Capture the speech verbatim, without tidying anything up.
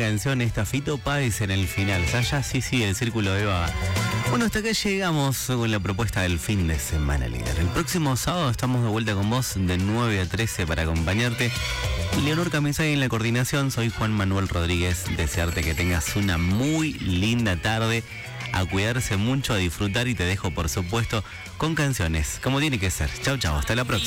canción esta, Fito Páez en el final. Saya, sí, sí, el círculo de Eva. Bueno, hasta acá llegamos con la propuesta del fin de semana, líder. El próximo sábado estamos de vuelta con vos de nueve a trece para acompañarte. Leonor Camisay en la coordinación, soy Juan Manuel Rodríguez. Desearte que tengas una muy linda tarde, a cuidarse mucho, a disfrutar y te dejo, por supuesto, con canciones, como tiene que ser. Chau, chau, hasta la próxima.